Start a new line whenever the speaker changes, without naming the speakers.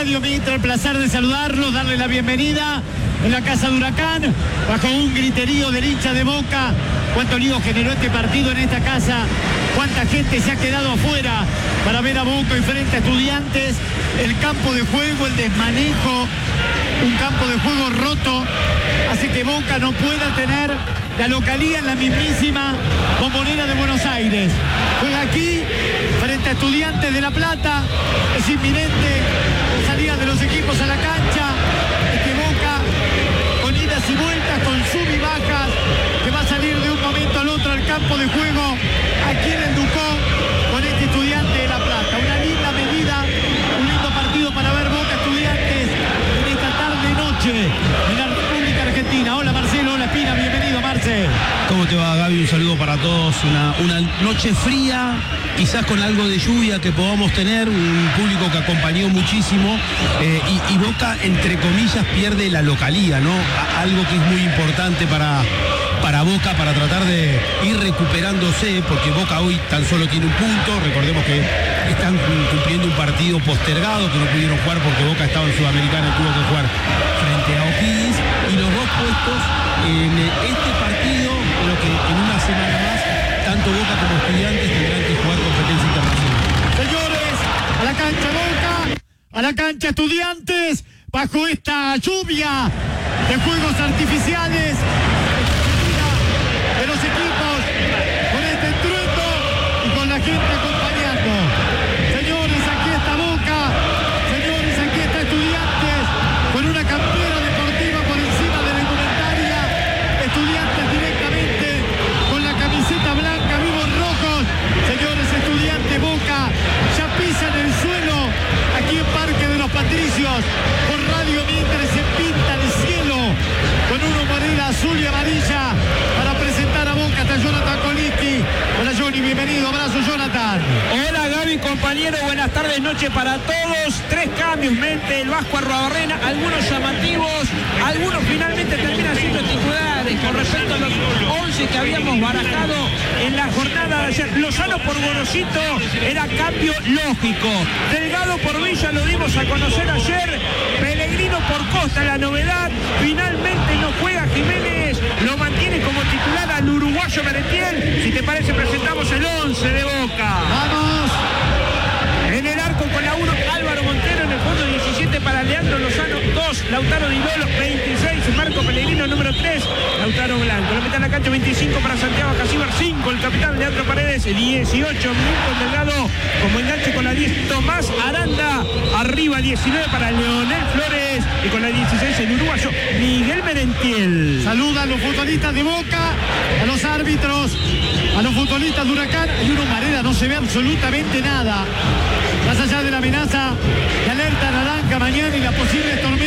Radio Mitre, el placer de saludarlos, darle la bienvenida en la casa de Huracán, bajo un griterío del hincha de Boca. Cuánto lío generó este partido en esta casa, cuánta gente se ha quedado afuera para ver a Boca y frente a Estudiantes. El campo de juego, el desmanejo, un campo de juego roto, hace que Boca no pueda tener la localía en la mismísima Bombonera de Buenos Aires. Juega aquí, frente a Estudiantes de La Plata, es inminente salida de los equipos a la cancha, que Boca, con idas y vueltas, con sub y bajas, que va a salir de un momento al otro al campo de juego, aquí en el Ducó, con este Estudiante de La Plata. Una linda medida, un lindo partido para ver Boca Estudiantes en esta tarde-noche en la República Argentina. Hola Marcelo, hola Espina, bienvenido Marce.
¿Cómo te va, Gaby? Un saludo para todos. Una noche fría, quizás con algo de lluvia que podamos tener, un público que acompañó muchísimo y Boca, entre comillas, pierde la localía, ¿no? Algo que es muy importante para Boca, para tratar de ir recuperándose, porque Boca hoy tan solo tiene un punto. Recordemos que están cumpliendo un partido postergado que no pudieron jugar porque Boca estaba en Sudamericana y tuvo que jugar frente a O'Higgins, y los dos puestos en este partido, pero que en una semana más tanto Boca como Estudiantes tendrán que jugar competencia internacional.
Señores, a la cancha Boca, a la cancha Estudiantes, bajo esta lluvia de fuegos artificiales de los equipos, con este estruendo y con la gente acompañando. Señores, aquí está Boca, señores, aquí está Estudiantes, con una campera deportiva por encima de la indumentaria. Estudiantes directamente con la camiseta blanca, vivos rojos. Señores, Estudiantes, Boca ya pisan el suelo aquí en Parque de los Patricios. Por Radio Mitre se pinta el cielo con una humareda azul y amarilla para presentar a Boca. Hasta Jonathan Colisti. Hola Johnny, bienvenido, abrazo Jonathan.
Hola Gaby, compañero, buenas tardes, noche para todos. 3 cambios, mente el Vasco Arruabarrena, algunos llamativos, algunos finalmente terminan siendo titulares con respecto a los 11 que habíamos barajado en la jornada de ayer. Lozano por Gorosito era cambio lógico. Delgado por Villa lo dimos a conocer ayer. Pellegrino por Costa, la novedad. Finalmente no juega Jiménez, lo mantiene como titular al uruguayo Merentiel. Si te parece, presentamos el 11 de Boca.
¡Vamos!
En el arco con la 1, Álvaro Montero. En el fondo 17 para Leandro Lozano, 2, Lautaro Di Lolo, 26, Marco Pellegrino, número 3, Lautaro Blanco. La meta en la cancha, 25 para Santiago Casíbar, 5, el capitán Leandro Paredes, 18, Milton Delgado, como enganche con la 10, Tomás Aranda, arriba 19 para Leonel Flores, y con la 16 el uruguayo Miguel Merentiel.
Saluda a los futbolistas de Boca, a los árbitros, a los futbolistas de Huracán. Hay una humareda, no se ve absolutamente nada. Más allá de la amenaza de alerta naranja mañana y la posible tormenta.